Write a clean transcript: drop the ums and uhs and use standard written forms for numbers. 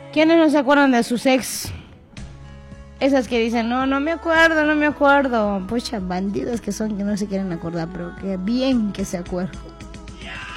¿Quiénes no se acuerdan de sus ex? Esas que dicen, no, no me acuerdo, no me acuerdo. Pucha, bandidos que son, que no se quieren acordar, pero que bien que se acuerdan.